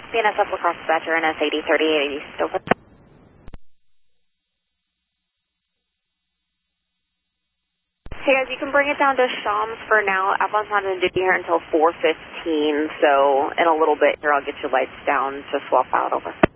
BNSF Lacrosse Dispatcher, NS80 3880, still with. Hey guys, you can bring it down to Shams for now. Avalon's not going to be here until 4:15, so in a little bit here I'll get your lights down to swap out over.